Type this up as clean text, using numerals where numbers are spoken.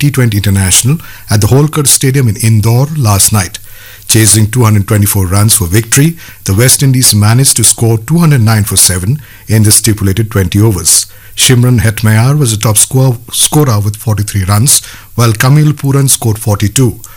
T20 International at the Holkar Stadium in Indore last night. Chasing 224 runs for victory, the West Indies managed to score 209 for 7 in the stipulated 20 overs. Shimron Hetmeyar was the top scorer with 43 runs, while Kamil Puran scored 42.